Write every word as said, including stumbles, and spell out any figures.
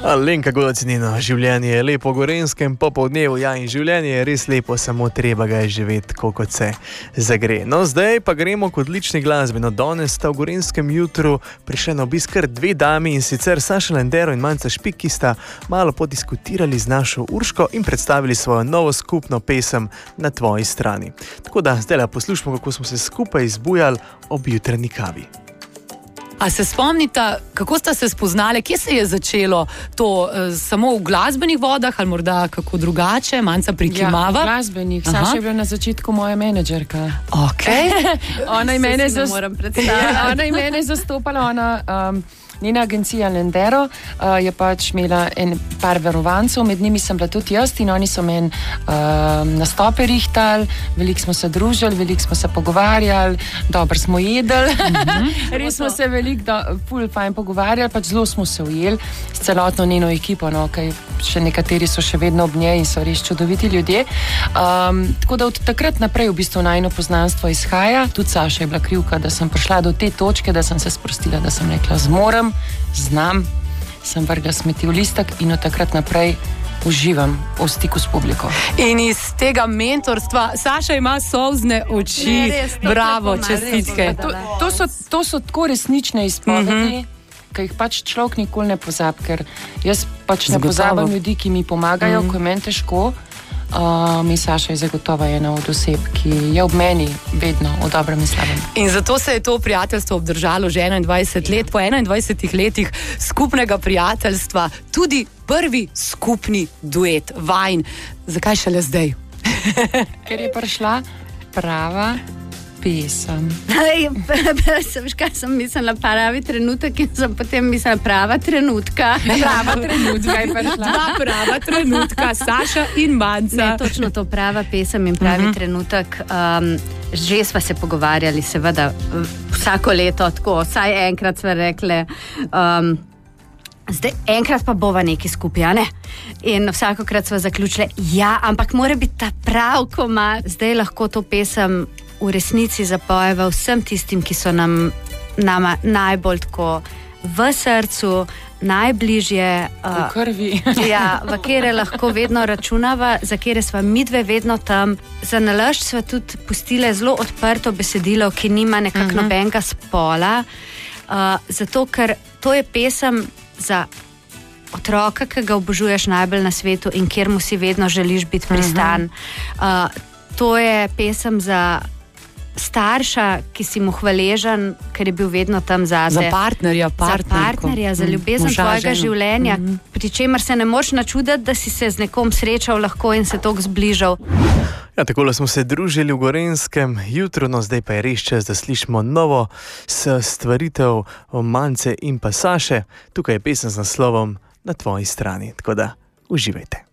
Alenka Godec, njeno življenje je lepo v Gorenjskem, popoldnevu, ja, in življenje je res lepo, samo treba ga je živeti, kot se zagre. No, zdaj pa gremo k odlični glasbi. No, danes sta v Gorenjskem jutru prišli na obisk kar dve dami, in sicer Saša Lendero in Manca Špik, ki sta malo podiskutirali z našo Urško in predstavili svojo novo skupno pesem Na tvoji strani. Tako da zdaj le poslušamo, kako smo se skupaj zbujali ob jutranji kavi. A se spomnite, kako sta se spoznali, kje se je začelo to, eh, samo v glasbenih vodah ali morda kako drugače, Manca prikimava? Ja, v glasbenih. Aha. Saša je bila na začetku moja menedžerka. Okay. ona, je mene zas... ja, ona je mene zastopala, ona, um, njena agencija Lendero uh, je pač imela en par verovancev, med njimi sem bila tudi jaz in oni so meni uh, nastope rihtali, veliko smo se družili, veliko smo se pogovarjali, dobro smo jedli, mm-hmm. res smo se veliko, do, ful fajn pogovarjali, pač zelo smo se ujeli s celotno njeno ekipo, no, kaj še nekateri so še vedno ob njej in so res čudoviti ljudje. Um, tako da od takrat naprej v bistvu najino poznanstvo izhaja. Tudi Saša je bila krivka, da sem prišla do te točke, da sem se sprostila, da sem rekla, zmorem, znam, sem vrgla smeti v listek in od takrat naprej uživam v stiku s publiko. In iz tega mentorstva, Saša ima solzne oči, Ne, res, to bravo, lepo, čestitke. res. To, to, so, to so tako resnične izpovedi, Mhm. ki jih pač človek nikoli ne pozabi, ker jaz pač ne Zagotovo. pozabim ljudi, ki mi pomagajo, Mhm. ko je meni težko. Um, in Saša je zagotovo ena od oseb, ki je ob meni vedno v dobrem in slabem. In zato se je to prijateljstvo obdržalo že enaindvajset let, po enaindvajsetih letih skupnega prijateljstva, tudi prvi skupni duet, vajin. Zakaj šele zdaj? Ker je prišla prava pesem. Veš, kaj sem mislila, pravi trenutek in sem potem mislila prava trenutka. Prava trenutka je prišla. Dva prava trenutka, Saša in Manca. Ne, točno to, prava pesem in pravi Mhm. uh-huh. trenutek. Um, že sva se pogovarjali, seveda, vsako leto, tako, vsaj enkrat sva rekli. Um, Zdaj, enkrat pa bova nekaj skupaj, a ne? In vsakokrat sva zaključili, ja, ampak mora biti ta prav komad. Zdaj lahko to pesem v resnici zapojeva vsem tistim, ki so nam nama najbolj tako v srcu, najbližje. V krvi. Ja, v kere lahko vedno računava, za kere sva midve vedno tam. Za nalašč sva tudi pustile zelo odprto besedilo, ki nima nekako Mhm. nobenega spola. Uh, zato, ker to je pesem za otroka, ki ga obožuješ najbolj na svetu in kjer mu si vedno želiš biti pristan. Uh, to je pesem za starša, ki si mu hvaležen, ker je bil vedno tam zate. Za partnerja, Za partnerko. partnerja, za Mm, ljubezen moža, tvojega ženo. življenja, Mhm. pri čemer se ne moreš načuditi, da si se z nekom srečal lahko in se toliko zbližal. Ja, takole smo se družili v Gorenjskem jutro, no zdaj pa je res čas, da slišimo novo stvaritev Mance in pa Saše. Tukaj je pesem z naslovom Na tvoji strani, tako da uživajte.